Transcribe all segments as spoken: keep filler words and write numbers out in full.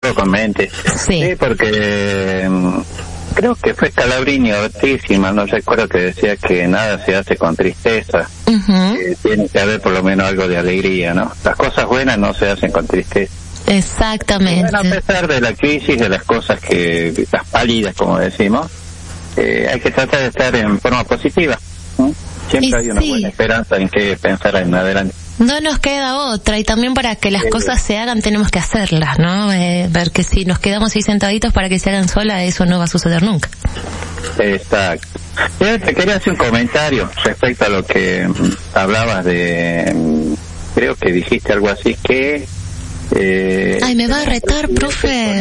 con mente. Sí. Sí, porque um, creo que fue Scalabrini Ortiz, si mal no recuerdo, que decía que nada se hace con tristeza. Uh-huh. Que tiene que haber por lo menos algo de alegría, ¿no? Las cosas buenas no se hacen con tristeza. Exactamente. Bueno, a pesar de la crisis, de las cosas que, las pálidas, como decimos, eh, hay que tratar de estar en forma positiva, ¿no? Siempre y hay una sí. buena esperanza en que pensar en adelante. No nos queda otra, y también para que las Sí. cosas se hagan tenemos que hacerlas, ¿no? Eh, ver que si nos quedamos ahí sentaditos para que se hagan solas, eso no va a suceder nunca. Exacto. Yo te quería hacer un comentario respecto a lo que mm, hablabas de, mm, creo que dijiste algo así que... Eh, Ay, me va a retar, profe.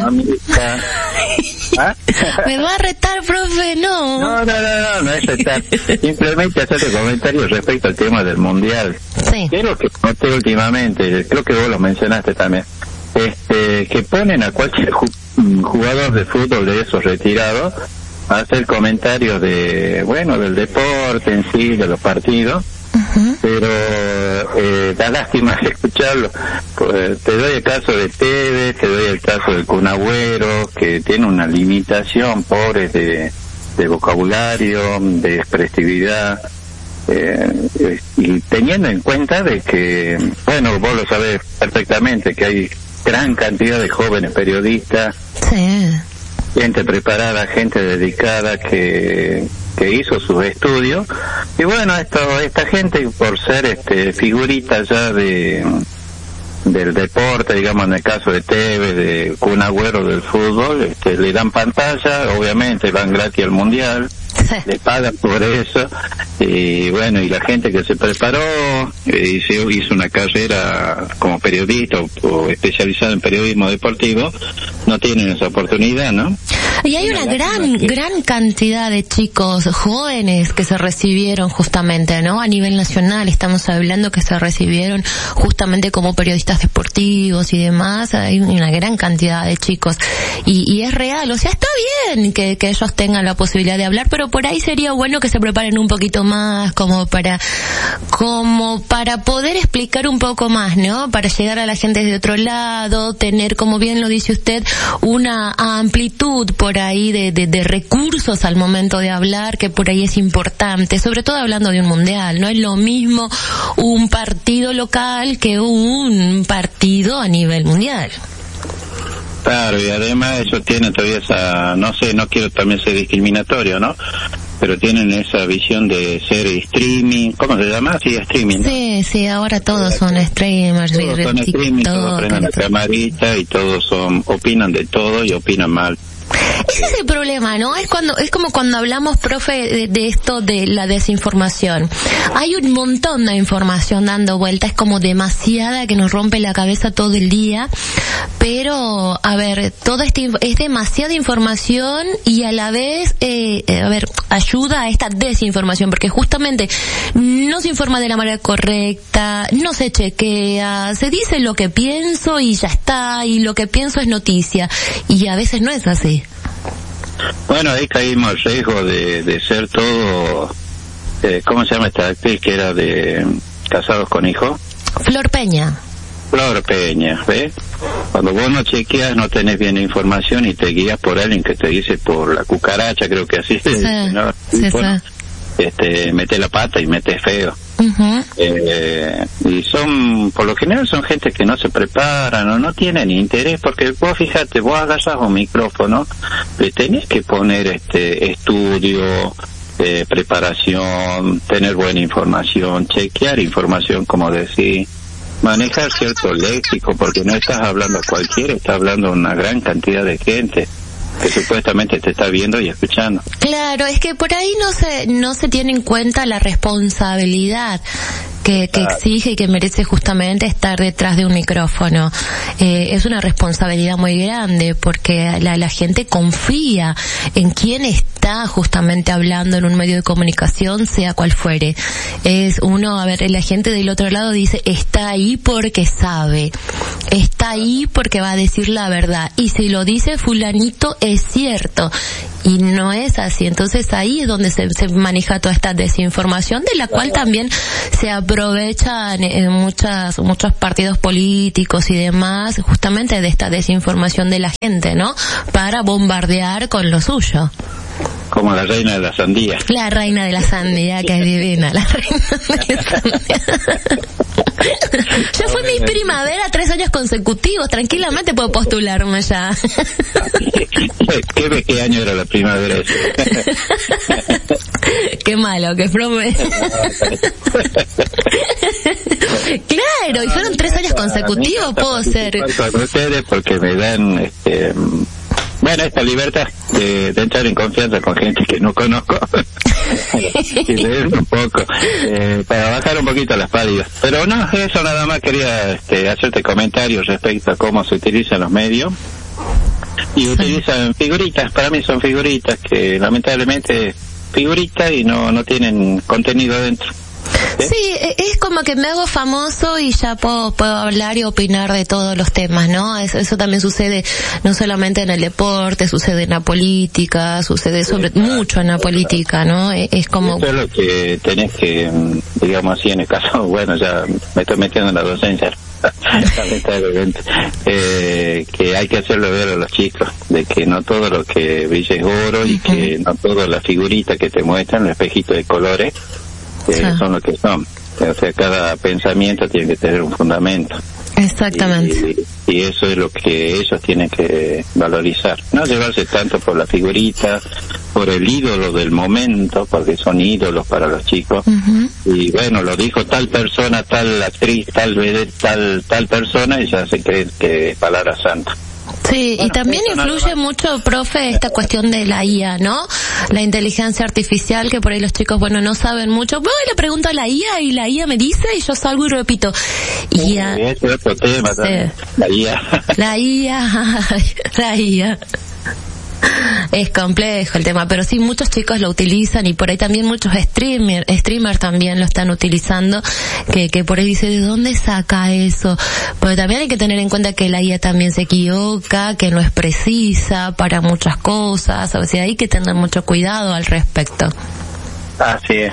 ¿Ah? Me va a retar, profe, no. No, no, no, no, no es retar. Simplemente hacerte comentarios respecto al tema del mundial. Sí. ¿Qué es lo que noté últimamente? Creo que vos lo mencionaste también. Este, que ponen a cualquier ju- jugador de fútbol de esos retirados a hacer comentarios de, bueno, del deporte en sí, de los partidos. Uh-huh. Pero eh, da lástima escucharlo. Pues, te doy el caso de Tevez, te doy el caso del Kun Agüero, que tiene una limitación, pobre, de, de vocabulario, de expresividad, eh, y teniendo en cuenta de que, bueno, vos lo sabés perfectamente, que hay gran cantidad de jóvenes periodistas, Sí. gente preparada, gente dedicada que que hizo sus estudios, y bueno, esto esta gente, por ser este figurita ya de del deporte, digamos en el caso de Tevez, de Kun Agüero del fútbol, este, le dan pantalla, obviamente van gratis al mundial, Sí. le pagan por eso, y bueno, y la gente que se preparó eh, y se hizo una carrera como periodista o, o especializada en periodismo deportivo, no tienen esa oportunidad, ¿no? Y hay una gran, gran cantidad de chicos jóvenes que se recibieron justamente, ¿no? A nivel nacional estamos hablando que se recibieron justamente como periodistas deportivos y demás. Hay una gran cantidad de chicos. Y, y es real, o sea, está bien que, que ellos tengan la posibilidad de hablar, pero por ahí sería bueno que se preparen un poquito más como para, como para poder explicar un poco más, ¿no? Para llegar a la gente de otro lado, tener, como bien lo dice usted, una amplitud por ahí de, de, de recursos al momento de hablar, que por ahí es importante, sobre todo hablando de un mundial. No es lo mismo un partido local que un partido a nivel mundial. Claro, y además ellos tienen todavía esa, no sé, no quiero también ser discriminatorio, ¿no? Pero tienen esa visión de ser streaming, ¿cómo se llama? Sí, streaming, ¿no? Sí, sí, ahora todos son streamers, todos son streaming, todos prenden la camarita y todos son, opinan de todo y opinan mal. Ese es el problema, ¿no? Es cuando, es como cuando hablamos, profe, de, de esto de la desinformación. Hay un montón de información dando vuelta, es como demasiada que nos rompe la cabeza todo el día, pero, a ver, toda esta es demasiada información y a la vez, eh, a ver, ayuda a esta desinformación, porque justamente no se informa de la manera correcta, no se chequea, se dice lo que pienso y ya está, y lo que pienso es noticia, y a veces no es así. Bueno, ahí caímos al riesgo de, de ser todo, eh, ¿cómo se llama esta actriz que era de Casados con Hijos? Flor Peña. Flor Peña, ¿ves? Cuando vos no chequeas, no tenés bien la información y te guías por alguien que te dice por la cucaracha, creo que así se Sí, dice, ¿no? sí, Y bueno, sí. este, mete la pata y mete feo. Uh-huh. Eh, y son, por lo general son gente que no se preparan o no tienen interés, porque vos fíjate, vos agarras un micrófono, le tenés que poner este estudio, eh, preparación, tener buena información, chequear información, como decís, manejar cierto léxico, porque no estás hablando a cualquiera, estás hablando a una gran cantidad de gente que supuestamente te está viendo y escuchando. Claro, es que por ahí no se no se tiene en cuenta la responsabilidad que, que exige y que merece justamente estar detrás de un micrófono. Eh, es una responsabilidad muy grande porque la, la gente confía en quien está justamente hablando en un medio de comunicación, sea cual fuere. Es uno, a ver, la gente del otro lado dice, está ahí porque sabe, está ahí porque va a decir la verdad, y si lo dice fulanito es cierto, y no es así. Entonces ahí es donde se, se maneja toda esta desinformación, de la cual también se aprovechan en muchas muchos partidos políticos y demás, justamente de esta desinformación de la gente, ¿no? Para bombardear con lo suyo. Como la reina de la sandía. La reina de la sandía, que es divina, la reina de la sandía. Ya fue mi primavera tres años consecutivos, tranquilamente puedo postularme ya. ¿Qué, qué año era la primavera esa? Qué malo, que prome. Claro, y fueron tres años consecutivos, puedo ser. Con ustedes porque me dan, este, bueno, esta libertad de, de entrar en confianza con gente que no conozco y leer un poco, eh, para bajar un poquito las pálidas. Pero no, eso nada más quería este, hacerte comentarios respecto a cómo se utilizan los medios. Y utilizan figuritas, para mí son figuritas que lamentablemente figuritas y no, no tienen contenido dentro. Sí, es como que me hago famoso y ya puedo, puedo hablar y opinar de todos los temas, ¿no? Eso, eso también sucede no solamente en el deporte, sucede en la política, sucede sobre sí, mucho en la política, ¿no? Es como... Eso es lo que tenés que, digamos así, en el caso, bueno, ya me estoy metiendo en la docencia, lamentablemente, eh, que hay que hacerlo ver a los chicos, de que no todo lo que brilla es oro y uh-huh. que no todas las figuritas que te muestran, los espejitos de colores, que ah. son lo que son. O sea, cada pensamiento tiene que tener un fundamento. Exactamente. Y, y eso es lo que ellos tienen que valorizar. No llevarse tanto por la figurita, por el ídolo del momento, porque son ídolos para los chicos. Uh-huh. Y bueno, lo dijo tal persona, tal actriz, tal vedette, tal, tal persona, y ya se cree que es palabra santa. Sí, bueno, y también influye mucho, profe, esta cuestión de la I A, ¿no? La inteligencia artificial, que por ahí los chicos, bueno, no saben mucho. Bueno, le pregunto a la I A y la I A me dice y yo salgo y repito. I A. Sí, ese es otro tema también. Sí. La I A. La I A, la I A. Es complejo el tema, pero sí, muchos chicos lo utilizan y por ahí también muchos streamers streamers también lo están utilizando, que que por ahí dice, ¿de dónde saca eso? Pero también hay que tener en cuenta que la I A también se equivoca, que no es precisa para muchas cosas, o sea, hay que tener mucho cuidado al respecto. Así es.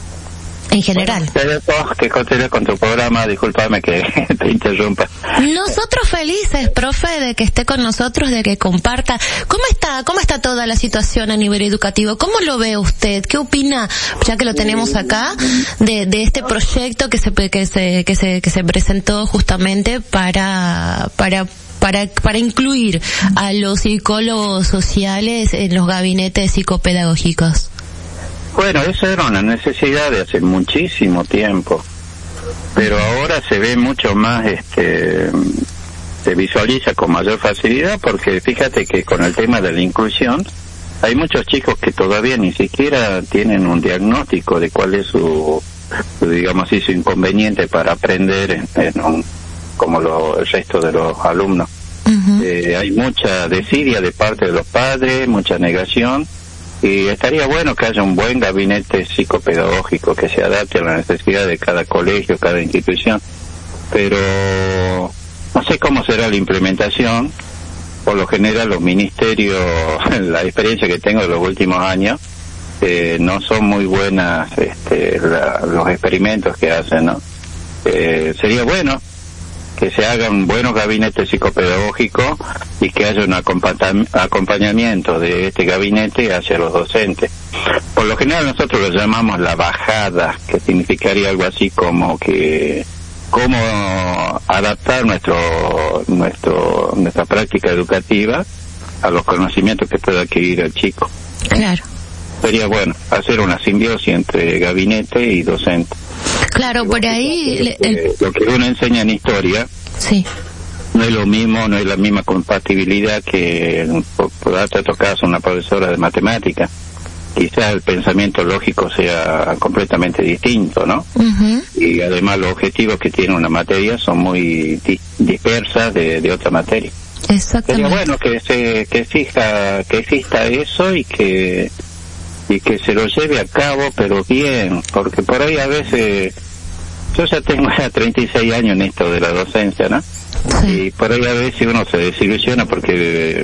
En general. Bueno, que continúe con tu programa, discúlpame que te interrumpa. Nosotros felices, profe, de que esté con nosotros, de que comparta. ¿Cómo está, cómo está toda la situación a nivel educativo? ¿Cómo lo ve usted? ¿Qué opina, ya que lo tenemos acá, de, de este proyecto que se, que se, que se, que se presentó justamente para, para, para, para incluir a los psicólogos sociales en los gabinetes psicopedagógicos? Bueno, eso era una necesidad de hace muchísimo tiempo, pero ahora se ve mucho más, este, se visualiza con mayor facilidad, porque fíjate que con el tema de la inclusión, hay muchos chicos que todavía ni siquiera tienen un diagnóstico de cuál es su, su digamos así, su inconveniente para aprender en, en un, como lo, el resto de los alumnos. Uh-huh. Eh, hay mucha desidia de parte de los padres, mucha negación. Y estaría bueno que haya un buen gabinete psicopedagógico que se adapte a la necesidad de cada colegio, cada institución. Pero no sé cómo será la implementación. Por lo general los ministerios, la experiencia que tengo de los últimos años, eh, no son muy buenas este, la, los experimentos que hacen, ¿no? Eh, sería bueno que se hagan buenos gabinetes psicopedagógicos y que haya un acompañamiento de este gabinete hacia los docentes. Por lo general nosotros lo llamamos la bajada, que significaría algo así como que cómo adaptar nuestro nuestro nuestra práctica educativa a los conocimientos que pueda adquirir el chico. Claro. Sería bueno hacer una simbiosis entre gabinete y docente. Claro, por ahí... Lo que, el... lo que uno enseña en historia, sí, no es lo mismo, no es la misma compatibilidad que, por, por darte otro caso, una profesora de matemáticas. Quizás el pensamiento lógico sea completamente distinto, ¿no? Uh-huh. Y además los objetivos que tiene una materia son muy di- dispersas de, de otra materia. Exactamente. Sería bueno que se que exista que exista eso y que y que se lo lleve a cabo, pero bien, porque por ahí a veces, yo ya tengo ya treinta y seis años en esto de la docencia, ¿no? Sí. Y por ahí a veces uno se desilusiona porque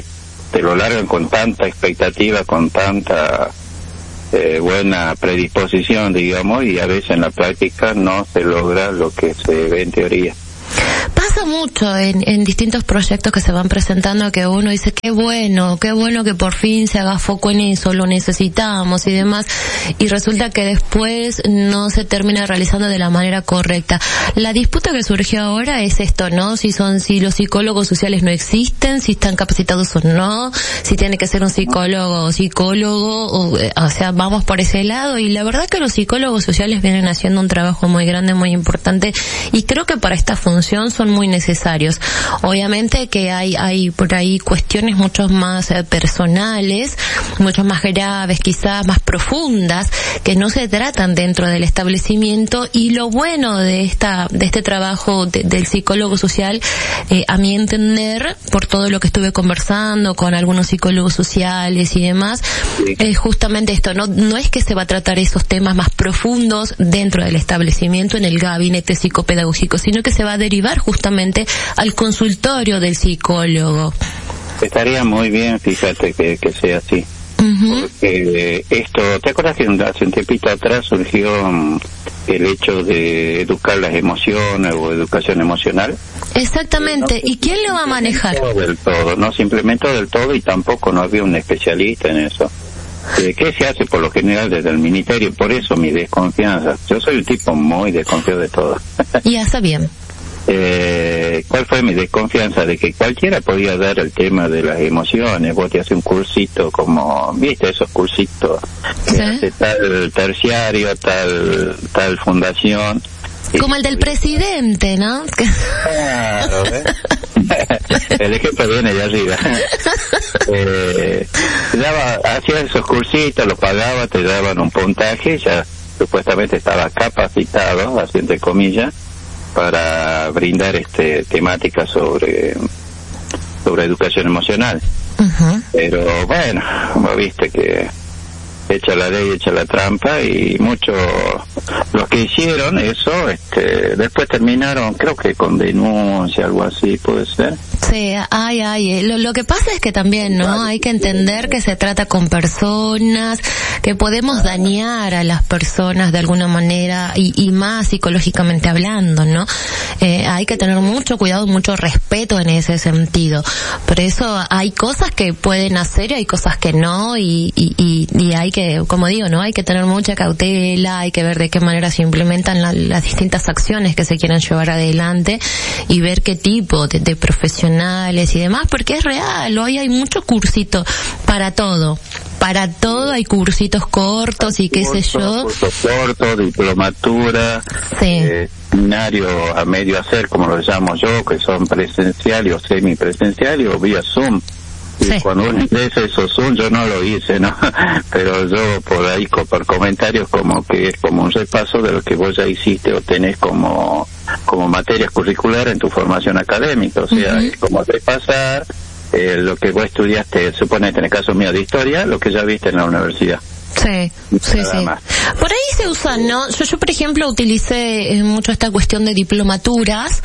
te lo largan con tanta expectativa, con tanta eh, buena predisposición, digamos, y a veces en la práctica no se logra lo que se ve en teoría. Pasa mucho en, en distintos proyectos que se van presentando, que uno dice qué bueno, qué bueno que por fin se haga foco en eso, lo necesitamos y demás, y resulta que después no se termina realizando de la manera correcta. La disputa que surgió ahora es esto, ¿no? Si son, si los psicólogos sociales no existen, si están capacitados o no, si tiene que ser un psicólogo o psicólogo, o, o sea, vamos por ese lado, y la verdad que los psicólogos sociales vienen haciendo un trabajo muy grande, muy importante, y creo que para esta función son muy necesarios. Obviamente que hay hay por ahí cuestiones mucho más eh, personales, mucho más graves, quizás más profundas, que no se tratan dentro del establecimiento, y lo bueno de esta de este trabajo de, del psicólogo social, eh, a mi entender, por todo lo que estuve conversando con algunos psicólogos sociales y demás, sí. Es justamente esto, no no es que se va a tratar esos temas más profundos dentro del establecimiento, en el gabinete psicopedagógico, sino que se va a derivar justamente al consultorio del psicólogo. Estaría muy bien, fíjate, que, que sea así. Uh-huh. Porque eh, esto, ¿te acuerdas que hace un tiempito atrás surgió um, el hecho de educar las emociones o educación emocional? Exactamente, no, ¿y quién lo va a manejar? No del todo, no se implementó del todo, y tampoco no había un especialista en eso. Eh, ¿Qué se hace por lo general desde el ministerio? Por eso mi desconfianza. Yo soy un tipo muy desconfiado de todo. Ya está bien. Eh, ¿Cuál fue mi desconfianza? De que cualquiera podía dar el tema de las emociones. Vos te haces un cursito como, ¿viste? Esos cursitos que ¿sí? hace tal terciario, tal tal fundación. Como el del presidente, ¿no? Claro, ¿eh? El ejemplo viene de arriba. eh, daba, hacía esos cursitos, los pagaba, te daban un puntaje, ya supuestamente estaba capacitado, así entre comillas, para brindar este temáticas sobre sobre educación emocional. Uh-huh. Pero bueno, como viste que echa la ley, echa la trampa, y muchos los que hicieron eso este después terminaron, creo que con denuncia, algo así, puede ser. Sí, ay, ay, lo, lo que pasa es que también, ¿no? Hay que entender que se trata con personas, que podemos dañar a las personas de alguna manera, y, y más psicológicamente hablando, ¿no? Eh, hay que tener mucho cuidado, mucho respeto en ese sentido. Por eso hay cosas que pueden hacer y hay cosas que no, y, y, y, y hay que, como digo, ¿no? Hay que tener mucha cautela, hay que ver de qué manera se implementan la, las distintas acciones que se quieran llevar adelante, y ver qué tipo de, de profesionales y demás, porque es real, hoy hay mucho cursito para todo, para todo hay cursitos cortos y qué sé yo. Cursos cortos, diplomatura, sí. eh, seminario a medio hacer, como lo llamo yo, que son presenciales o semipresenciales o vía Zoom. Y sí. Cuando uno ingresa esos Zoom, yo no lo hice, ¿no? Pero yo por ahí, por comentarios, como que es como un repaso de lo que vos ya hiciste o tenés como como materias curriculares en tu formación académica. O sea, uh-huh. Es como repasar eh, lo que vos estudiaste, suponete en el caso mío de historia, lo que ya viste en la universidad. Sí, sí, sí. Más. Por ahí se usan, ¿no? Yo, yo, por ejemplo, utilicé eh, mucho esta cuestión de diplomaturas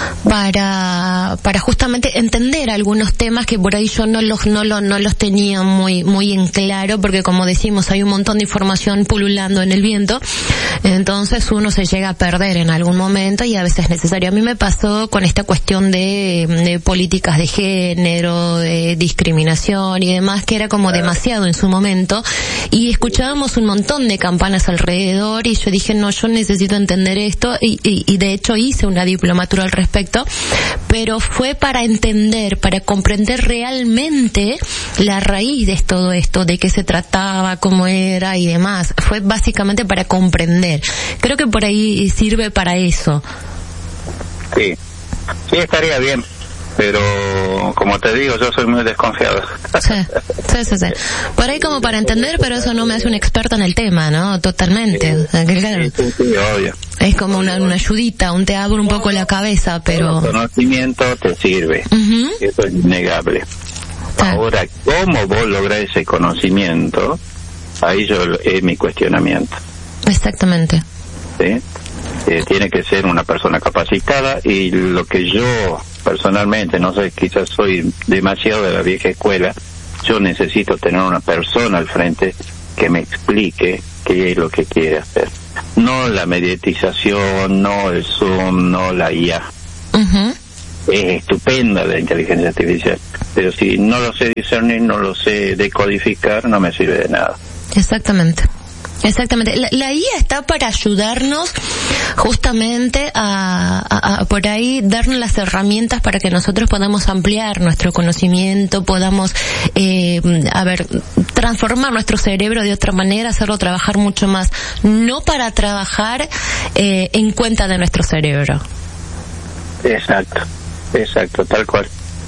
para para justamente entender algunos temas que por ahí yo no los no los no los tenía muy muy en claro, porque como decimos, hay un montón de información pululando en el viento, entonces uno se llega a perder en algún momento, y a veces es necesario. A mí me pasó con esta cuestión de, de políticas de género, de discriminación y demás, que era como demasiado en su momento, y escuchábamos un montón de campanas alrededor, y yo dije, no, yo necesito entender esto, y, y, y de hecho hice una diplomatura al respecto, pero fue para entender, para comprender realmente la raíz de todo esto, de qué se trataba, cómo era y demás. Fue básicamente para comprender. Creo que por ahí sirve para eso. Sí, sí, estaría bien. Pero, como te digo, yo soy muy desconfiado. Sí, sí, sí, sí. Por ahí como para entender, pero eso no me hace un experto en el tema, ¿no? Totalmente. Sí, o sea, que, claro, sí, sí, obvio. Es como una, una ayudita, un te abre un poco la cabeza, pero... El conocimiento te sirve. Uh-huh. Eso es innegable. Sí. Ahora, ¿cómo vos lográs ese conocimiento? Ahí yo es mi cuestionamiento. Exactamente. ¿Sí? Eh, tiene que ser una persona capacitada, y lo que yo personalmente, no sé, quizás soy demasiado de la vieja escuela, yo necesito tener una persona al frente que me explique qué es lo que quiere hacer. No la mediatización, no el Zoom, no la I A. Uh-huh. Es estupenda la inteligencia artificial, pero si no lo sé discernir, no lo sé decodificar, no me sirve de nada. Exactamente. Exactamente. La, la I A está para ayudarnos justamente a, a, a por ahí darnos las herramientas para que nosotros podamos ampliar nuestro conocimiento, podamos, eh, a ver, transformar nuestro cerebro de otra manera, hacerlo trabajar mucho más, no para trabajar eh, en cuenta de nuestro cerebro. Exacto, exacto, tal cual.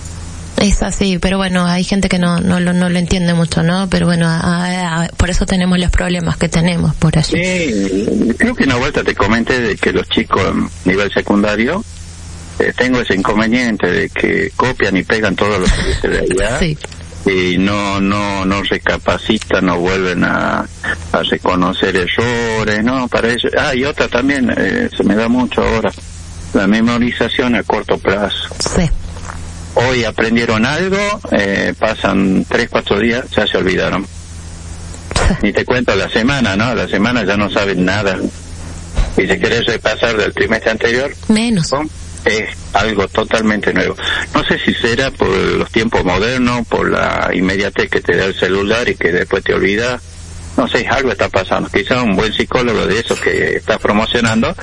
Es así, pero bueno, hay gente que no no lo no lo entiende mucho, ¿no? Pero bueno, a, a, por eso tenemos los problemas que tenemos por allí. Sí, creo que una vuelta te comenté de que los chicos en nivel secundario, eh, tengo ese inconveniente de que copian y pegan todo lo que dice de allá. Sí. Y no no no recapacitan, no vuelven a, a reconocer errores, ¿no? Para eso. Ah, y otra también, eh, se me da mucho ahora, la memorización a corto plazo. Sí. Hoy aprendieron algo, eh, pasan tres, cuatro días, ya se olvidaron. Ni te cuento la semana, ¿no? La semana ya no saben nada. Y si querés repasar del trimestre anterior, menos. ¿no? Es algo totalmente nuevo. No sé si será por los tiempos modernos, por la inmediatez que te da el celular y que después te olvida. No sé, algo está pasando. Quizá un buen psicólogo de esos que está promocionando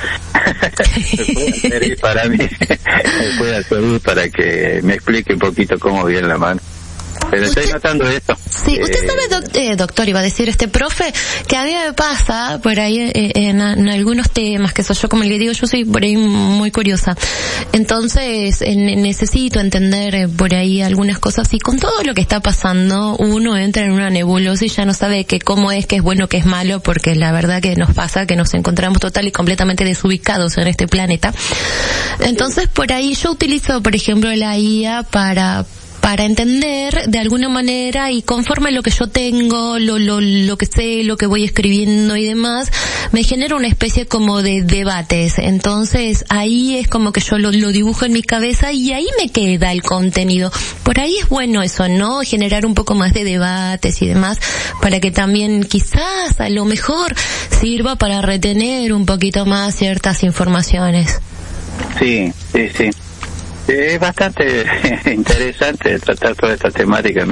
puede servir para mí, puede servir para que me explique un poquito cómo viene la mano. Pero estoy notando esto. Sí, usted eh, sabe, doc, eh, doctor, iba a decir este profe, que a mí me pasa por ahí eh, en, en algunos temas, que soy yo, como le digo, yo soy por ahí muy curiosa. Entonces, en, necesito entender eh, por ahí algunas cosas, y con todo lo que está pasando, uno entra en una nebulosa y ya no sabe que cómo es, qué es bueno, qué es malo, porque la verdad que nos pasa que nos encontramos total y completamente desubicados en este planeta. Entonces, por ahí yo utilizo, por ejemplo, la I A para para entender de alguna manera, y conforme lo que yo tengo, lo, lo, lo que sé, lo que voy escribiendo y demás, me genera una especie como de debates. Entonces ahí es como que yo lo, lo dibujo en mi cabeza y ahí me queda el contenido. Por ahí es bueno eso, ¿no? Generar un poco más de debates y demás, para que también quizás a lo mejor sirva para retener un poquito más ciertas informaciones. Sí, sí, sí. Es bastante interesante tratar toda esta temática,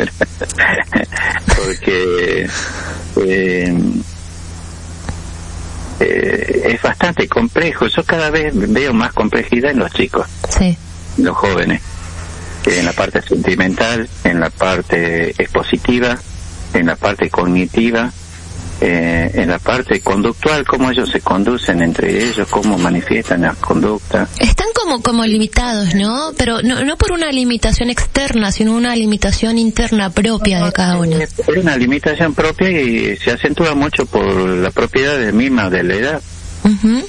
porque eh, eh, es bastante complejo. Yo cada vez veo más complejidad en los chicos, sí, los jóvenes, en la parte sentimental, en la parte expositiva, en la parte cognitiva, eh, en la parte conductual, cómo ellos se conducen entre ellos, cómo manifiestan la conducta. Están como como limitados, ¿no? Pero no no por una limitación externa, sino una limitación interna propia no, de cada uno. Es una limitación propia y se acentúa mucho por la propiedad misma de la edad. Uh-huh.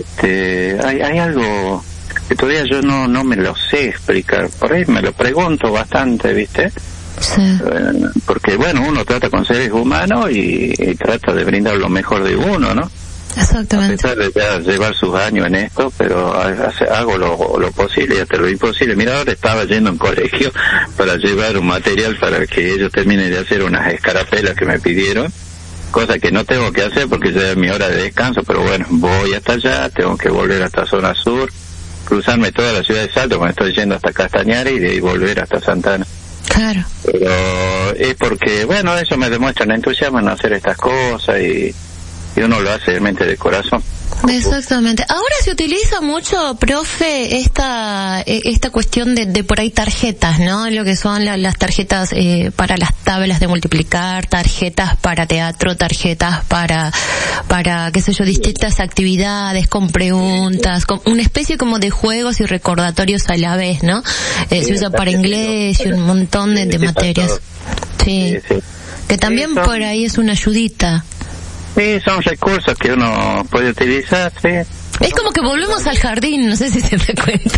Este, hay, hay algo que todavía yo no no me lo sé explicar. Por ahí me lo pregunto bastante, ¿viste? Sí. Porque bueno, uno trata con seres humanos y, y trata de brindar lo mejor de uno, ¿no? Exactamente. A pesar de ya llevar sus años en esto, pero hago lo, lo posible y hasta lo imposible. Mira, ahora estaba yendo a un colegio para llevar un material para que ellos terminen de hacer unas escarapelas que me pidieron, cosa que no tengo que hacer porque ya es mi hora de descanso, pero bueno, voy hasta allá, tengo que volver hasta zona sur, cruzarme toda la ciudad de Salto, cuando estoy yendo hasta Castañares y de ahí volver hasta Santana. Claro. Pero es porque, bueno, eso me demuestra el entusiasmo en hacer estas cosas y, y uno lo hace de mente de corazón. Exactamente. Ahora se utiliza mucho, profe, esta esta cuestión de, de por ahí tarjetas, ¿no? Lo que son la, las tarjetas eh, para las tablas de multiplicar, tarjetas para teatro, tarjetas para, para qué sé yo, distintas actividades con preguntas, con una especie como de juegos y recordatorios a la vez, ¿no? Eh, se usa para inglés y un montón de, de materias. Sí. Que también por ahí es una ayudita. Sí, son recursos que uno puede utilizar, sí. Es como que volvemos al jardín, no sé si se da cuenta.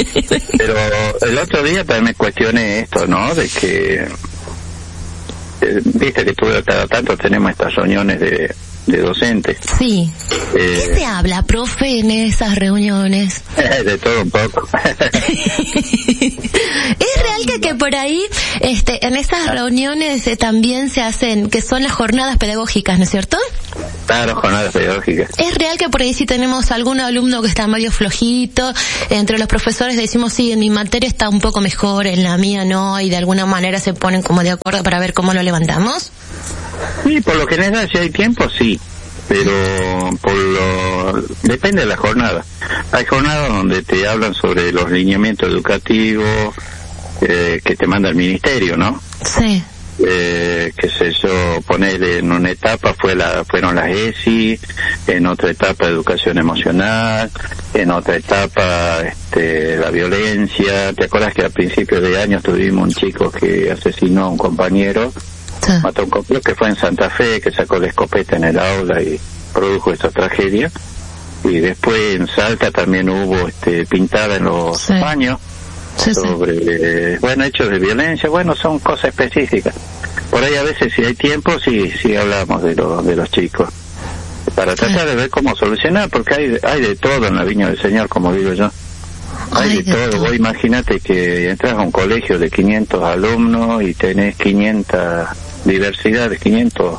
Pero el otro día también me cuestioné esto, ¿no? De que, eh, viste que tú cada tanto tenemos estas reuniones de, de docentes. Sí. Eh, ¿Qué se habla, profe, en esas reuniones? De todo un poco. Es real que, que por ahí, este, en esas reuniones eh, también se hacen, que son las jornadas pedagógicas, ¿no es cierto? Claro, jornadas pedagógicas. Es real que por ahí si tenemos algún alumno que está medio flojito, entre los profesores decimos, sí, en mi materia está un poco mejor, en la mía no, y de alguna manera se ponen como de acuerdo para ver cómo lo levantamos. Sí, por lo general, si hay tiempo, sí. Pero por lo depende de la jornada. Hay jornadas donde te hablan sobre los lineamientos educativos eh, que te manda el ministerio, ¿no? Sí. Eh, qué sé yo, ponerle en una etapa fue la, fueron las E S I, en otra etapa educación emocional, en otra etapa este, la violencia. ¿Te acuerdas que a principios de año tuvimos un chico que asesinó a un compañero? Sí. Mató a un compañero que fue en Santa Fe, que sacó la escopeta en el aula y produjo esta tragedia. Y después en Salta también hubo este, pintada en los sí. baños. Sí, sobre, sí. Eh, bueno, hechos de violencia, bueno, son cosas específicas. Por ahí a veces si hay tiempo, sí, sí hablamos de, lo, de los chicos. Para tratar sí. de ver cómo solucionar, porque hay, hay de todo en la Viña del Señor, como digo yo. Hay Ay, de, de todo. todo. Vos imagínate que entras a un colegio de quinientos alumnos y tenés quinientas diversidades, quinientos,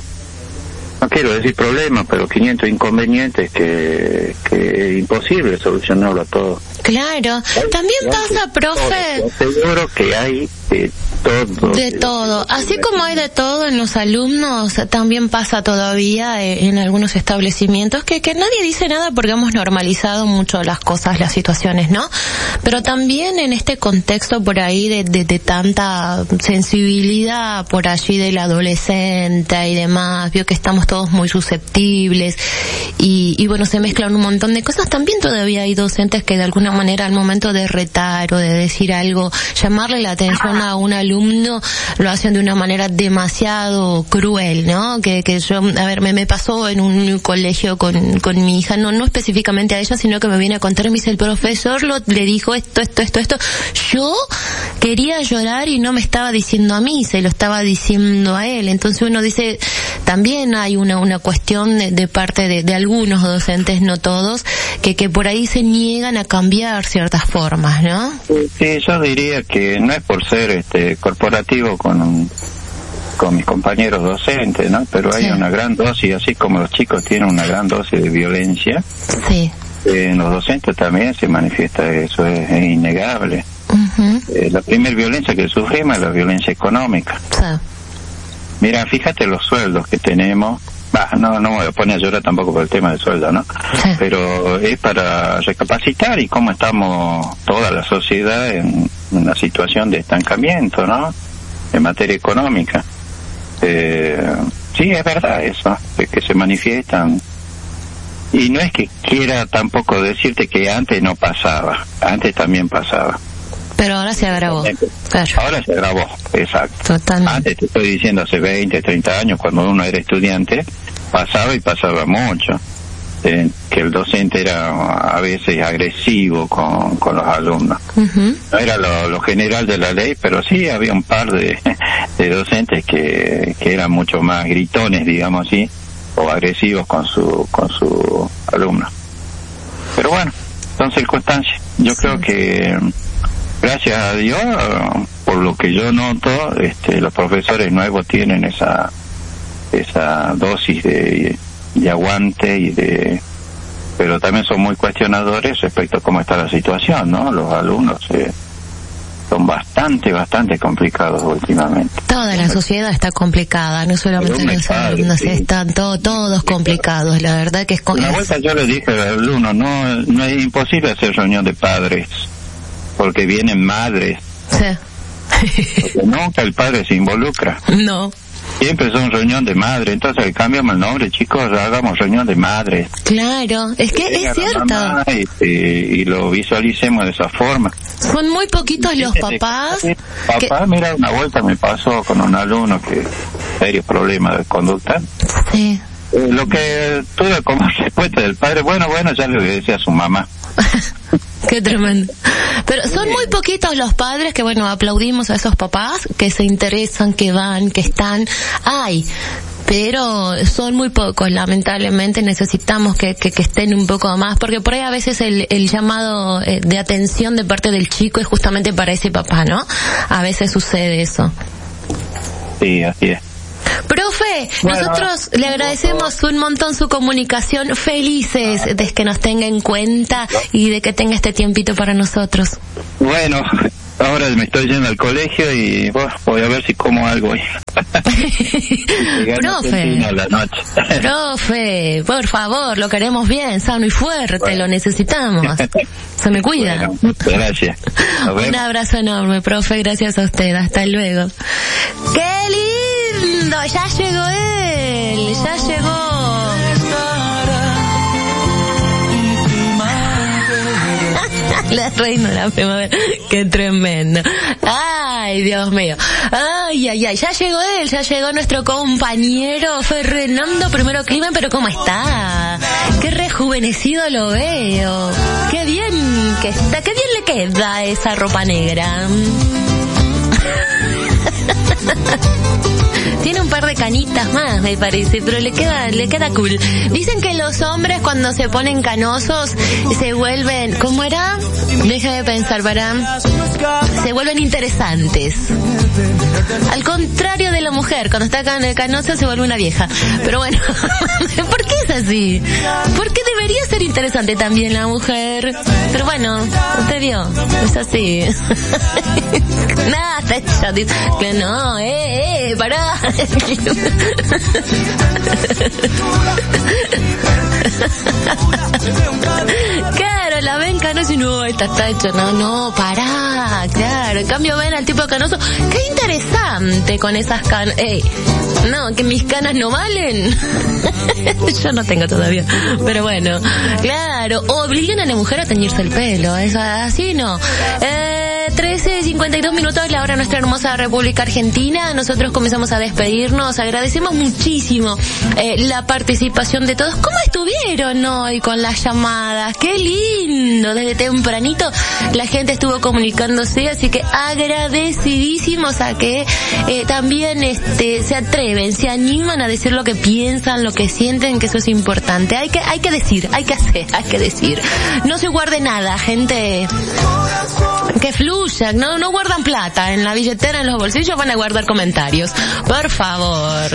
no quiero decir problemas, pero quinientos inconvenientes que, que es imposible solucionarlo a todo. Claro, también pasa, profe. Seguro que hay de todo. De todo. Así como hay de todo en los alumnos, también pasa todavía en algunos establecimientos que, que nadie dice nada porque hemos normalizado mucho las cosas, las situaciones, ¿no? Pero también en este contexto por ahí de, de, de tanta sensibilidad por allí del adolescente y demás, vio que estamos todos muy susceptibles y, y bueno, se mezclan un montón de cosas. También todavía hay docentes que de alguna manera al momento de retar o de decir algo, llamarle la atención a un alumno, lo hacen de una manera demasiado cruel, ¿no? Que, que yo, a ver, me, me pasó en un colegio con, con mi hija, no, no específicamente a ella, sino que me viene a contar, me dice, el profesor lo, le dijo esto, esto, esto, esto. Yo quería llorar y no me estaba diciendo a mí, se lo estaba diciendo a él. Entonces uno dice, también hay una, una cuestión de, de parte de, de algunos docentes, no todos, que, que por ahí se niegan a cambiar ciertas formas, ¿no? Sí, yo diría que no es por ser este corporativo con con mis compañeros docentes, ¿no? Pero hay sí. una gran dosis, así como los chicos tienen una gran dosis de violencia, sí. eh, en los docentes también se manifiesta eso, es, es innegable. Uh-huh. Eh, la primera violencia que sufrimos es la violencia económica. Sí. Mira, fíjate los sueldos que tenemos. Bah, no, no me voy a poner a llorar tampoco por el tema del sueldo, ¿no? Sí. Pero es para recapacitar y cómo estamos toda la sociedad en una situación de estancamiento, ¿no? En materia económica. Eh, sí, es verdad eso, de que se manifiestan. Y no es que quiera tampoco decirte que antes no pasaba, antes también pasaba. Pero ahora se agravó. Claro. Ahora se agravó, exacto. Totalmente. Antes te estoy diciendo, hace veinte, treinta años, cuando uno era estudiante, pasaba y pasaba mucho. Eh, que el docente era a veces agresivo con, con los alumnos. Uh-huh. No era lo, lo general de la ley, pero sí había un par de, de docentes que, que eran mucho más gritones, digamos así, o agresivos con su, con su alumno. Pero bueno, son circunstancias. Yo sí. creo que gracias a Dios, por lo que yo noto, este, los profesores nuevos tienen esa esa dosis de, de aguante y de, pero también son muy cuestionadores respecto a cómo está la situación, ¿no? Los alumnos eh, son bastante, bastante complicados últimamente. Toda la sociedad está complicada, no solamente los alumnos, sí. están todo, todos complicados, la verdad que es... Una vuelta yo le dije al alumno, no, no es imposible hacer reunión de padres, porque vienen madres. Sí. Porque nunca el padre se involucra. No. Siempre son reunión de madre, entonces cambiamos el nombre, chicos, hagamos reunión de madre. Claro, es que es cierto. Y, y lo visualicemos de esa forma. Son muy poquitos los papás. Papá, que... mira, una vuelta me pasó con un alumno que serios problemas de conducta. Sí. Eh, lo que tuve como respuesta del padre, bueno, bueno, ya le decía a su mamá. Qué tremendo. Pero son muy poquitos los padres que, bueno, aplaudimos a esos papás que se interesan, que van, que están. Hay, pero son muy pocos, lamentablemente necesitamos que, que, que estén un poco más, porque por ahí a veces el, el llamado de atención de parte del chico es justamente para ese papá, ¿no? A veces sucede eso. Sí, así es. Profe, bueno, nosotros le agradecemos un montón su comunicación, felices de que nos tenga en cuenta y de que tenga este tiempito para nosotros. Bueno, ahora me estoy yendo al colegio y bueno, voy a ver si como algo hoy. Profe, la noche. Profe, por favor, lo queremos bien, sano y fuerte, bueno. Lo necesitamos. Se me cuida. Bueno, muchas gracias. Un abrazo enorme, profe, gracias a usted, hasta luego. ¡Qué lindo! Ya llegó él, ya llegó. La reina de la primavera, qué tremendo. Ay, Dios mío. Ay, ay, ay, ya llegó él, ya llegó nuestro compañero Fernando Primero Clima, pero ¿cómo está? Qué rejuvenecido lo veo. Qué bien que está, qué bien le queda esa ropa negra. Tiene un par de canitas más, me parece, pero le queda, le queda cool. Dicen que los hombres cuando se ponen canosos se vuelven, ¿cómo era? Déjame pensar, para, se vuelven interesantes. Al contrario de la mujer, cuando está can- canosa se vuelve una vieja. Pero bueno, ¿por qué es así? ¿Por qué debería ser interesante también la mujer? Pero bueno, usted vio, es así. Nada, está hecho, dice, que no, eh, eh, pará. Claro, la ven canosa y no, esta está hecha, no, no, pará, claro, en cambio ven al tipo canoso, qué interesante con esas canas, ey, no, que mis canas no valen. Yo no tengo todavía, pero bueno, claro, obligan a la mujer a teñirse el pelo, es así, no, eh, trece cincuenta y dos minutos la hora de nuestra hermosa República Argentina. Nosotros comenzamos a despedirnos. Agradecemos muchísimo eh, la participación de todos. ¿Cómo estuvieron hoy con las llamadas? ¡Qué lindo! Desde tempranito la gente estuvo comunicándose, así que agradecidísimos a que eh, también este se atreven, se animan a decir lo que piensan, lo que sienten, que eso es importante. Hay que hay que decir, hay que hacer, hay que decir. No se guarde nada, gente. Que fluya, no, no guardan plata en la billetera, en los bolsillos, van a guardar comentarios. Por favor.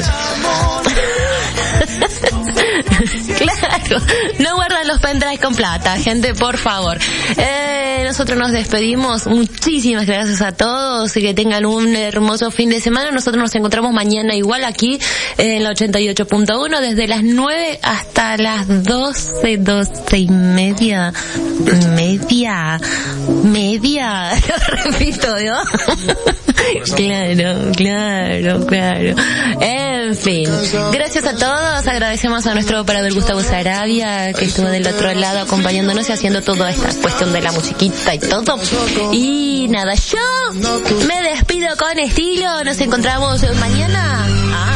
Claro, no guardan los pendrives con plata, gente, por favor. Eh, nosotros nos despedimos. Muchísimas gracias a todos y que tengan un hermoso fin de semana. Nosotros nos encontramos mañana igual aquí en la ochenta y ocho punto uno desde las nueve hasta las doce, doce y media, media, media, lo repito, ¿no? Claro, claro, claro. En fin, gracias a todos. Agradecemos a nuestro operador Gustavo Sarabia, que estuvo del otro lado acompañándonos y haciendo toda esta cuestión de la musiquita y todo. Y nada, yo me despido con estilo. Nos encontramos mañana. Ah,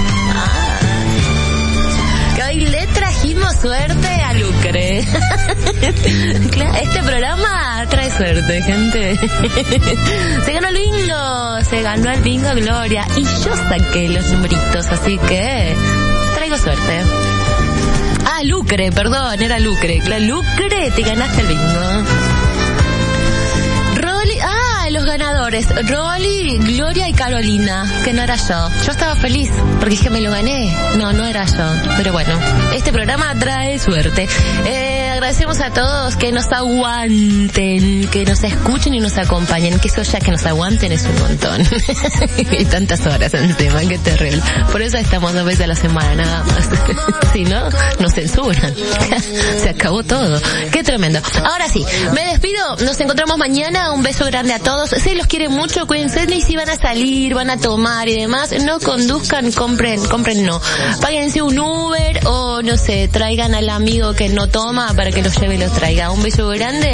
ah. Que hoy le trajimos suerte a Lucre. Este programa trae suerte, gente. Se ganó el bingo, se ganó el bingo Gloria y yo saqué los numeritos, así que traigo suerte. Ah, Lucre, perdón, era Lucre. Claro, Lucre, te ganaste el bingo. Rolly, ah, los ganadores, Rolly, Gloria y Carolina, que no era yo. Yo estaba feliz porque es que me lo gané. No, no era yo. Pero bueno, este programa trae suerte. Eh, agradecemos a todos que nos aguanten, que nos escuchen y nos acompañen, que eso ya que nos aguanten es un montón. Y tantas horas encima, qué terrible. Por eso estamos dos veces a la semana nada más. Si no, nos censuran. Se acabó todo. Qué tremendo. Ahora sí, me despido, nos encontramos mañana, un beso grande a todos. Se los quiere mucho, cuídense, y si van a salir, van a tomar y demás, no conduzcan, compren, compren no. Páguense un Uber o no sé, traigan al amigo que no toma para que los lleve y los traiga. Un beso grande.